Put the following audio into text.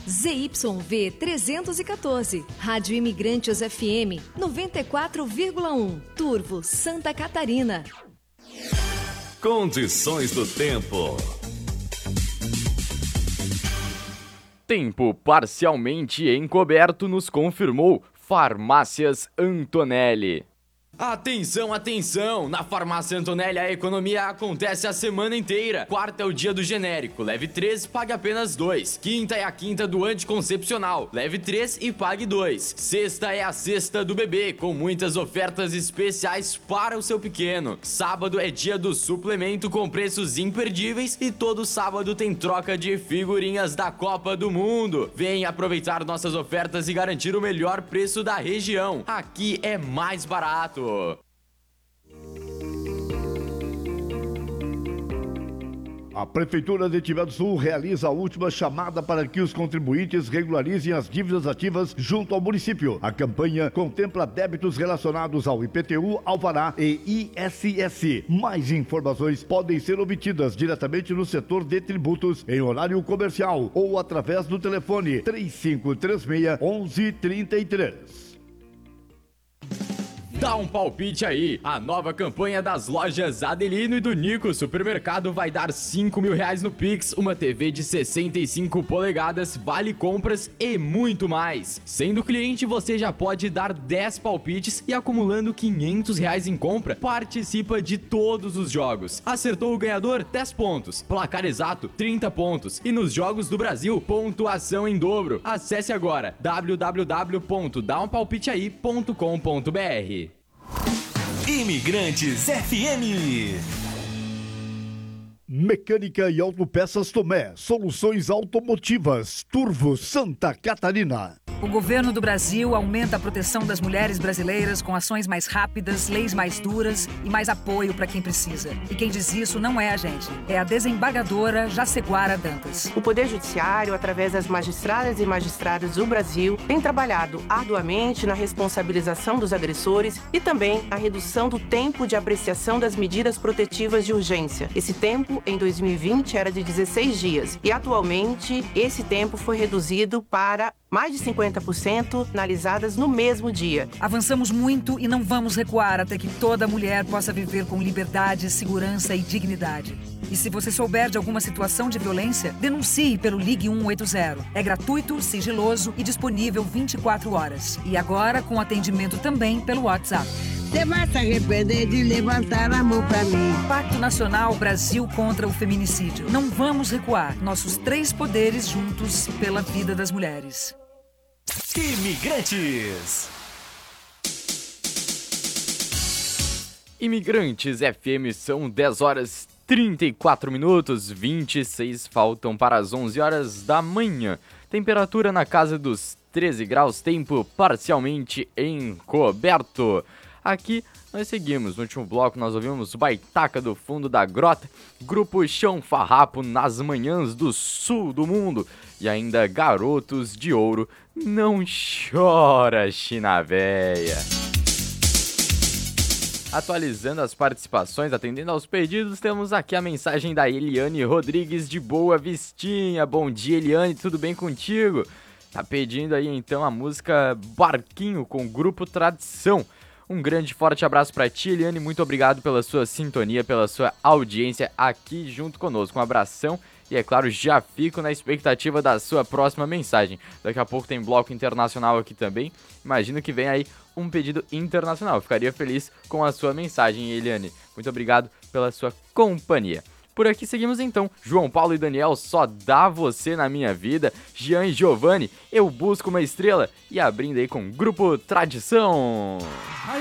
ZYV 314, Rádio Imigrantes FM 94,1, Turvo, Santa Catarina. Condições do tempo. Tempo parcialmente encoberto nos confirmou Farmácias Antonelli. Atenção, atenção! Na Farmácia Antonelli a economia acontece a semana inteira. Quarta é o dia do genérico, leve 3 e pague apenas 2. Quinta é a quinta do anticoncepcional, leve 3 e pague 2. Sexta é a sexta do bebê, com muitas ofertas especiais para o seu pequeno. Sábado é dia do suplemento com preços imperdíveis e todo sábado tem troca de figurinhas da Copa do Mundo. Venha aproveitar nossas ofertas e garantir o melhor preço da região. Aqui é mais barato. A Prefeitura de Tiver do Sul realiza a última chamada para que os contribuintes regularizem as dívidas ativas junto ao município. A campanha contempla débitos relacionados ao IPTU, Alvará e ISS. Mais informações podem ser obtidas diretamente no setor de tributos em horário comercial ou através do telefone 3536-1133. Dá um palpite aí, a nova campanha das lojas Adelino e do Nico Supermercado vai dar R$5.000 no Pix, uma TV de 65 polegadas, vale compras e muito mais. Sendo cliente, você já pode dar 10 palpites e acumulando R$500 em compra, participa de todos os jogos. Acertou o ganhador, 10 pontos, placar exato, 30 pontos e nos Jogos do Brasil, pontuação em dobro. Acesse agora www.dampalpiteai.com.br. Imigrantes FM. Mecânica e Autopeças Tomé, soluções automotivas, Turvo, Santa Catarina. O governo do Brasil aumenta a proteção das mulheres brasileiras com ações mais rápidas, leis mais duras e mais apoio para quem precisa. E quem diz isso não é a gente, é a desembargadora Jaceguara Dantas. O Poder Judiciário, através das magistradas e magistrados do Brasil, tem trabalhado arduamente na responsabilização dos agressores e também a redução do tempo de apreciação das medidas protetivas de urgência. Esse tempo, em 2020, era de 16 dias e atualmente esse tempo foi reduzido para mais de 50% analisadas no mesmo dia. Avançamos muito e não vamos recuar até que toda mulher possa viver com liberdade, segurança e dignidade. E se você souber de alguma situação de violência, denuncie pelo Ligue 180. É gratuito, sigiloso e disponível 24 horas. E agora com atendimento também pelo WhatsApp. Você vai se arrepender de levantar a mão pra mim. Pacto Nacional Brasil contra o Feminicídio. Não vamos recuar. Nossos 3 poderes juntos pela vida das mulheres. Imigrantes. Imigrantes FM são 10 horas 34 minutos, 26 faltam para as 11 horas da manhã. Temperatura na casa dos 13 graus, tempo parcialmente encoberto. Aqui nós seguimos. No último bloco nós ouvimos Baitaca do Fundo da Grota, Grupo Chão Farrapo nas manhãs do sul do mundo e ainda Garotos de Ouro, Não Chora, China Véia. Atualizando as participações, atendendo aos pedidos, temos aqui a mensagem da Eliane Rodrigues de Boa Vistinha. Bom dia, Eliane, tudo bem contigo? Tá pedindo aí então a música Barquinho com Grupo Tradição. Um grande forte abraço pra ti, Eliane, muito obrigado pela sua sintonia, pela sua audiência aqui junto conosco. Um abração e, é claro, já fico na expectativa da sua próxima mensagem. Daqui a pouco tem bloco internacional aqui também. Imagino que vem aí um pedido internacional. Ficaria feliz com a sua mensagem, Eliane. Muito obrigado pela sua companhia. Por aqui seguimos então, João Paulo e Daniel, Só Dá Você na Minha Vida, Jean e Giovanni, Eu Busco Uma Estrela, e abrindo aí com Grupo Tradição.